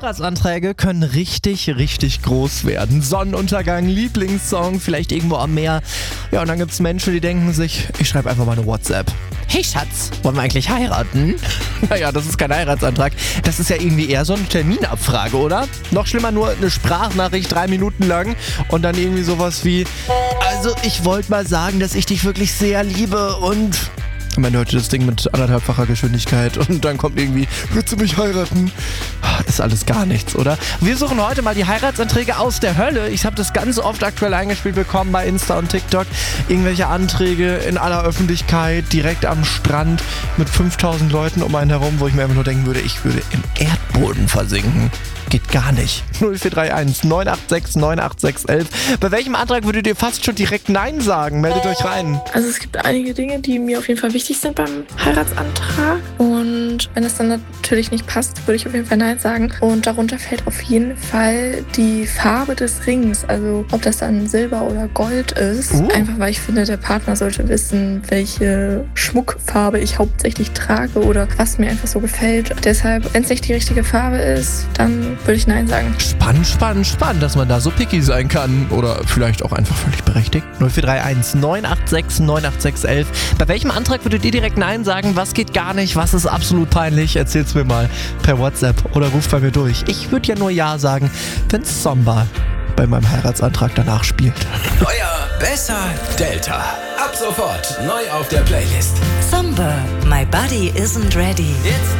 Heiratsanträge können richtig, richtig groß werden. Sonnenuntergang, Lieblingssong, vielleicht irgendwo am Meer. Ja, und dann gibt's Menschen, die denken sich, ich schreibe einfach mal eine WhatsApp. Hey Schatz, wollen wir eigentlich heiraten? Naja, das ist kein Heiratsantrag. Das ist ja irgendwie eher so eine Terminabfrage, oder? Noch schlimmer, nur eine Sprachnachricht 3 Minuten lang und dann irgendwie sowas wie, also ich wollte mal sagen, dass ich dich wirklich sehr liebe und... Am Ende hört das Ding mit 1,5-facher Geschwindigkeit und dann kommt irgendwie, willst du mich heiraten? Ist alles gar nichts, oder? Wir suchen heute mal die Heiratsanträge aus der Hölle. Ich habe das ganz oft aktuell eingespielt bekommen bei Insta und TikTok. Irgendwelche Anträge in aller Öffentlichkeit, direkt am Strand mit 5000 Leuten um einen herum, wo ich mir einfach nur denken würde, ich würde im Erdboden versinken. Geht gar nicht. 0431 986 98611. Bei welchem Antrag würdet ihr fast schon direkt Nein sagen? Meldet euch rein. Also es gibt einige Dinge, die mir auf jeden Fall wichtig sind beim Heiratsantrag. Und wenn es dann natürlich nicht passt, würde ich auf jeden Fall Nein sagen. Und darunter fällt auf jeden Fall die Farbe des Rings. Also ob das dann Silber oder Gold ist. Einfach weil ich finde, der Partner sollte wissen, welche Schmuckfarbe ich hauptsächlich trage oder was mir einfach so gefällt. Deshalb, wenn es nicht die richtige Farbe ist, dann würde ich Nein sagen. Spannend, dass man da so picky sein kann. Oder vielleicht auch einfach völlig berechtigt. 0431 986 98611. Bei welchem Antrag würdet ihr direkt Nein sagen? Was geht gar nicht? Was ist absolut peinlich? Erzählt's mir mal per WhatsApp oder ruft bei mir durch. Ich würde ja nur Ja sagen, wenn Samba bei meinem Heiratsantrag danach spielt. Neuer, besser, Delta. Ab sofort neu auf der Playlist. Samba, My Body Isn't Ready. Jetzt